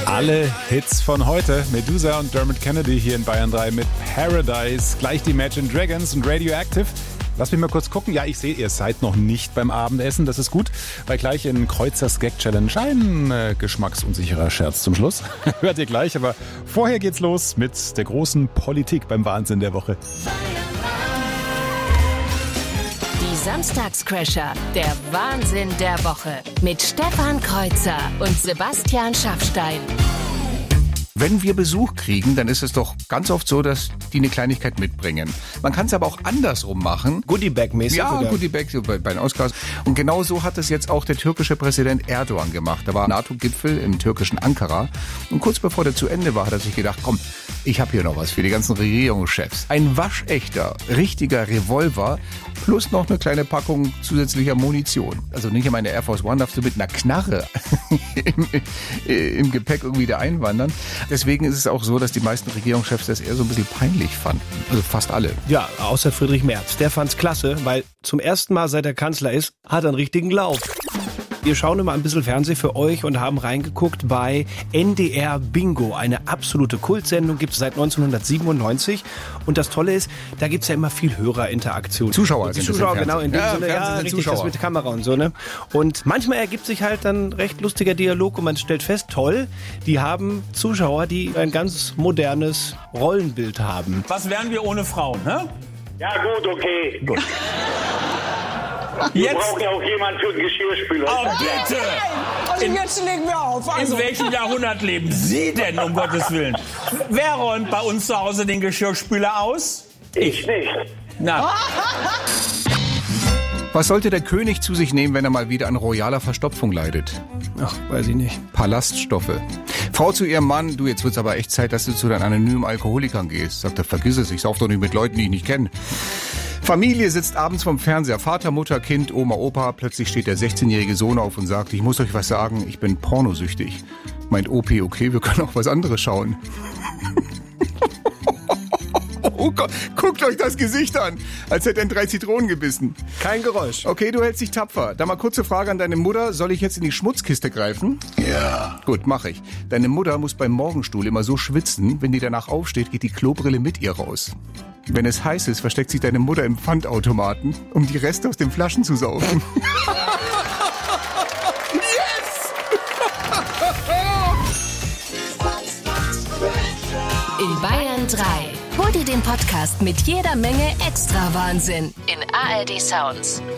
Alle Hits von heute. Medusa und Dermot Kennedy hier in Bayern 3 mit Paradise. Gleich die Imagine Dragons und Radioactive. Lass mich mal kurz gucken. Ja, ich sehe, ihr seid noch nicht beim Abendessen. Das ist gut, weil gleich in Kreuzers Gag Challenge ein geschmacksunsicherer Scherz zum Schluss. Hört ihr gleich, aber vorher geht's los mit der großen Politik beim Wahnsinn der Woche. Die Samstagscrasher, der Wahnsinn der Woche mit Stefan Kreuzer und Sebastian Schaffstein. Wenn wir Besuch kriegen, dann ist es doch ganz oft so, dass die eine Kleinigkeit mitbringen. Man kann es aber auch andersrum machen. Goodiebag-mäßig? Ja, oder? Goodiebag so bei den Oscars. Und genau so hat es jetzt auch der türkische Präsident Erdogan gemacht. Da war ein NATO-Gipfel im türkischen Ankara. Und kurz bevor der zu Ende war, hat er sich gedacht, komm, ich habe hier noch was für die ganzen Regierungschefs. Ein waschechter, richtiger Revolver plus noch eine kleine Packung zusätzlicher Munition. Also nicht einmal in der Air Force One darfst du mit einer Knarre im Gepäck irgendwie da einwandern. Deswegen ist es auch so, dass die meisten Regierungschefs das eher so ein bisschen peinlich fanden. Also fast alle. Ja, außer Friedrich Merz. Der fand's klasse, weil zum ersten Mal, seit er Kanzler ist, hat er einen richtigen Lauf. Wir schauen immer ein bisschen Fernsehen für euch und haben reingeguckt bei NDR Bingo. Eine absolute Kultsendung, gibt es seit 1997. Und das Tolle ist, da gibt's ja immer viel Hörerinteraktion. Zuschauer die sind Zuschauer, das im genau, in dem Fernsehen. Sinne, ja, richtig, Zuschauer. das mit der Kamera und so, ne? Und manchmal ergibt sich halt dann recht lustiger Dialog und man stellt fest, toll, die haben Zuschauer, die ein ganz modernes Rollenbild haben. Was wären wir ohne Frauen, ne? Ja gut, okay. Gut. Wir Jetzt, brauchen ja auch jemanden für den Geschirrspüler. oh bitte! Also jetzt legen wir auf. Also. In welchem Jahrhundert leben Sie denn, um Gottes Willen? Wer räumt bei uns zu Hause den Geschirrspüler aus? Ich nicht. Na, Was sollte der König zu sich nehmen, wenn er mal wieder an royaler Verstopfung leidet? Ach, weiß ich nicht. Ballaststoffe. Frau zu ihrem Mann, du, jetzt wird's aber echt Zeit, dass du zu deinen anonymen Alkoholikern gehst. Sagt er, vergiss es, ich sauf doch nicht mit Leuten, die ich nicht kenne. Familie sitzt abends vorm Fernseher, Vater, Mutter, Kind, Oma, Opa. Plötzlich steht der 16-jährige Sohn auf und sagt, ich muss euch was sagen, ich bin pornosüchtig. Meint OP, okay, wir können auch was anderes schauen. Oh Gott, guckt euch das Gesicht an, als hätte er in 3 Zitronen gebissen. Kein Geräusch. Okay, du hältst dich tapfer. Da mal kurze Frage an deine Mutter. Soll ich jetzt in die Schmutzkiste greifen? Ja. Gut, mach ich. Deine Mutter muss beim Morgenstuhl immer so schwitzen, wenn die danach aufsteht, geht die Klobrille mit ihr raus. Wenn es heiß ist, versteckt sich deine Mutter im Pfandautomaten, um die Reste aus den Flaschen zu saugen. In Bayern 3. Hol dir den Podcast mit jeder Menge extra Wahnsinn in ARD Sounds.